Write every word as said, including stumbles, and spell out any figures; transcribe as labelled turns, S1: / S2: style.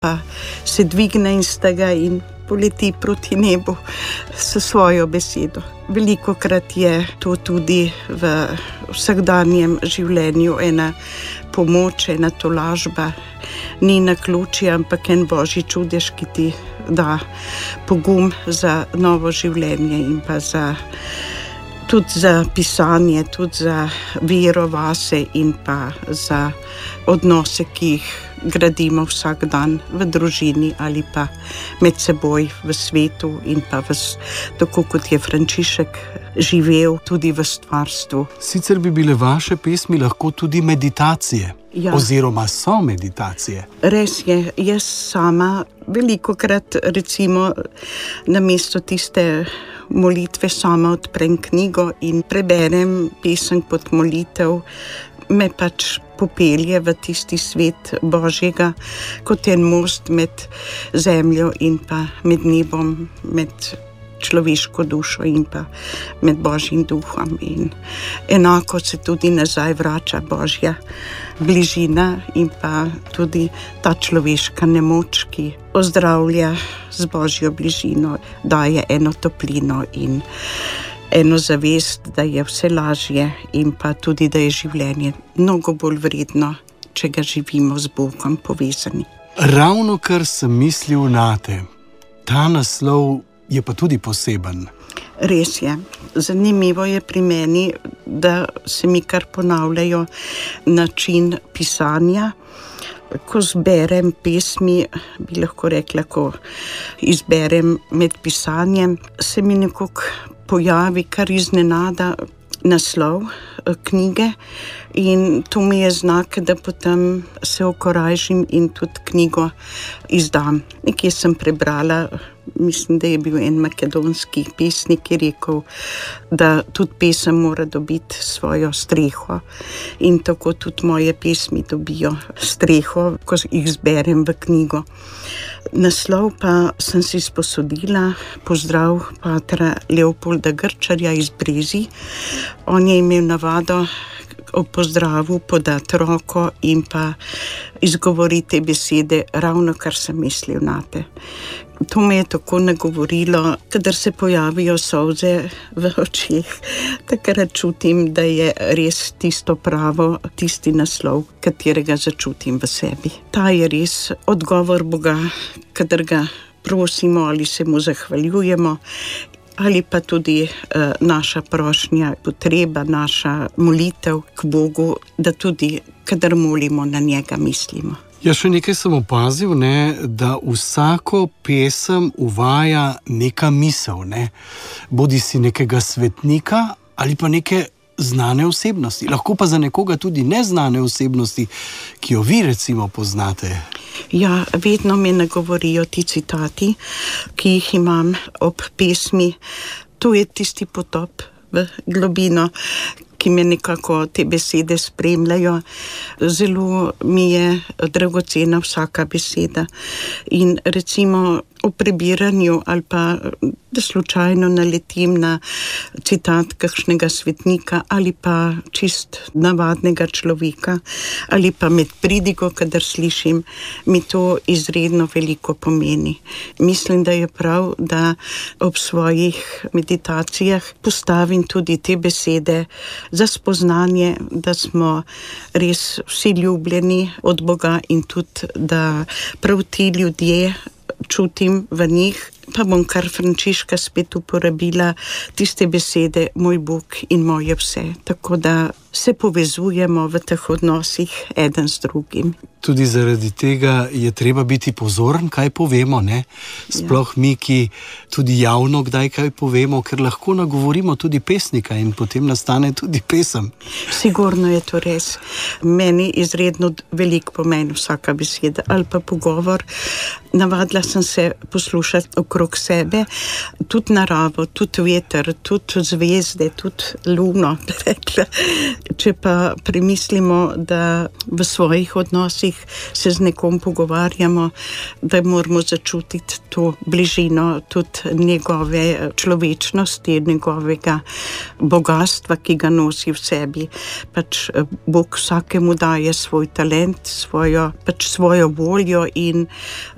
S1: pa se dvigne iz tega in poleti proti nebu s svojo besedo. Velikokrat je to tudi v vsakdanjem življenju ena pomoč, ena tolažba, ni naključje, ampak en božji čudež, ki ti da pogum za novo življenje in pa za, tudi za pisanje, tudi za vero vase in pa za odnose, ki jih gradimo vsak dan v družini ali pa med seboj v svetu in pa v, tako kot je Frančišek živel tudi v stvarstvu.
S2: Sicer bi bile vaše pesmi lahko tudi meditacije, ja. Oziroma so meditacije.
S1: Res je, jaz sama velikokrat recimo namesto tiste molitve sama odprem knjigo in preberem pesem pod molitev, me pač popelje v tisti svet Božjega, kot en most med zemljo in pa med nebom, med človeško dušo in pa med Božjim duhom. In enako se tudi nazaj vrača Božja bližina in pa tudi ta človeška nemoč, ki ozdravlja z Božjo bližino, daje eno toplino in eno zavest, da je vse lažje in pa tudi, da je življenje mnogo bolj vredno, če ga živimo z Bogom povezani.
S2: Ravno kar sem mislil nate, ta naslov je pa tudi poseben.
S1: Res je. Zanimivo je pri meni, da se mi kar ponavljajo način pisanja. Ko zberem pesmi, bi lahko rekla, ko izberem med pisanjem, se mi nekako pojavi kar iznenada naslov knjige in to mi je znak, da potem se okorajžim in tudi knjigo izdam. Nekje sem prebrala, mislim, da je bil en makedonski pesnik, ki je rekel, da tudi pesem mora dobiti svojo streho in tako tudi moje pesmi dobijo streho, ko jih zberem v knjigo. Naslov pa sem si sposodila, pozdrav patra Leopolda Grčarja iz Brezij. On je imel navado ob pozdravu podati roko in pa izgovoriti besede, ravno kar sem mislil nate. To me je tako nagovorilo, kadar se pojavijo solze v očeh, takrat čutim, da je res tisto pravo, tisti naslov, katerega začutim v sebi. Ta je res odgovor Boga, kadar ga prosimo ali se mu zahvaljujemo, ali pa tudi uh, naša prošnja, potreba, naša molitev k Bogu, da tudi, kadar molimo, na njega mislimo.
S2: Ja, še nekaj sem opazil, ne, da vsako pesem uvaja neka misel, ne, bodi si nekega svetnika ali pa neke znane osebnosti, lahko pa za nekoga tudi neznane osebnosti, ki jo vi recimo poznate.
S1: Ja, vedno me nagovorijo ti citati, ki jih imam ob pesmi. To je tisti potop v globino, ki me nekako te besede spremljajo. Zelo mi je dragocena vsaka beseda. In recimo o prebiranju ali pa da slučajno naletim na citat kakšnega svetnika ali pa čist navadnega človeka ali pa med pridigo, kadar slišim, mi to izredno veliko pomeni. Mislim, da je prav, da ob svojih meditacijah postavim tudi te besede za spoznanje, da smo res vsi ljubljeni od Boga in tudi, da prav ti ljudje čutim v njih, pa bom kar Frančiška spet uporabila tiste besede, moj Bog in moje vse. Tako da se povezujemo v teh odnosih eden z drugim.
S2: Tudi zaradi tega je treba biti pozoren, kaj povemo, ne? Sploh ja. Mi, ki tudi javno kdaj kaj povemo, ker lahko nagovorimo tudi pesnika in potem nastane tudi pesem.
S1: Sigurno je to res. Meni izredno veliko pomeni vsaka beseda ali pa pogovor. Navadila sem se poslušati okrog sebe, tudi naravo, tudi veter, tudi zvezde, tudi luno, rekla. Če pa premislimo, da v svojih odnosih se z nekom pogovarjamo, da moramo začutiti to bližino, tudi njegove človečnosti, njegovega bogatstva, ki ga nosi v sebi. Pač Bog vsakemu daje svoj talent, svojo, pač svojo voljo in